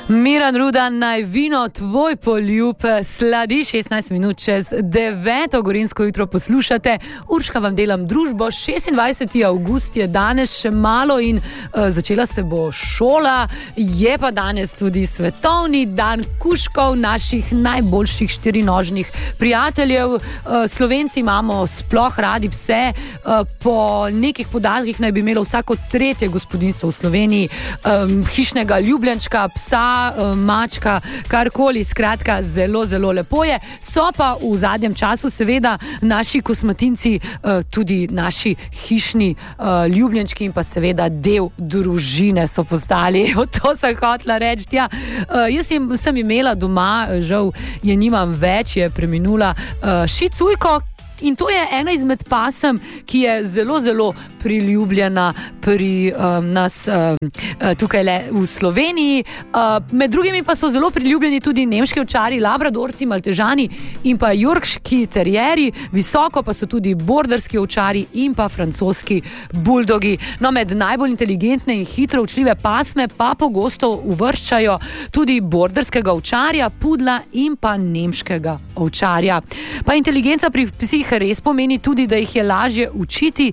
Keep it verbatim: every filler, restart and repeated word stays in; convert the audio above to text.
Miran Rudan, naj vino tvoj poljub sladi. Šestnajst minut čez deveto gorenjsko jutro poslušate. Urška vam delam družbo. šestindvajseti avgust je danes še malo in uh, začela se bo šola. Je pa danes tudi svetovni dan kužkov, naših najboljših štirinožnih prijateljev. Uh, Slovenci imamo sploh radi pse. Uh, po nekih podatkih naj bi imelo vsako tretje gospodinjstvo v Sloveniji um, hišnega ljubljenčka, psa, mačka, karkoli, skratka, zelo, zelo lepo je. So pa v zadnjem času seveda naši kosmatinci tudi naši hišni ljubljenčki in pa seveda del družine so postali. To sem hotela reči. Ja, jaz sem imela doma, žal je nimam več, je preminula šicujko. In to je ena izmed pasem, ki je zelo, zelo priljubljena pri um, nas um, tukaj le v Sloveniji. Uh, med drugimi pa so zelo priljubljeni tudi nemški ovčari, labradorci, maltežani in pa yorkški terjeri. Visoko pa so tudi borderski ovčari in pa francoski buldogi. No, med najbolj inteligentne in hitro učljive pasme pa pogosto uvrščajo tudi borderskega ovčarja, pudla in pa nemškega ovčarja. Pa inteligenca pri psih res pomeni tudi, da jih je lažje učiti